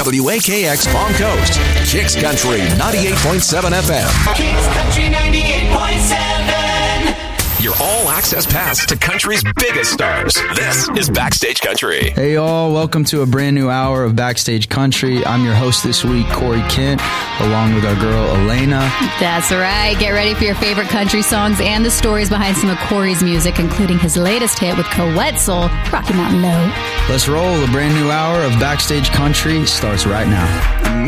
WAKX Palm Coast, Kicks Country 98.7 FM. Kicks Country 98.7. Your all-access pass to country's biggest stars. This is Backstage Country. Hey, y'all. Welcome to a brand new hour of Backstage Country. I'm your host this week, Corey Kent, along with our girl, Elena. That's right. Get ready for your favorite country songs and the stories behind some of Corey's music, including his latest hit with Coetzel, Rocky Mountain Low. Let's roll. A brand new hour of Backstage Country starts right now.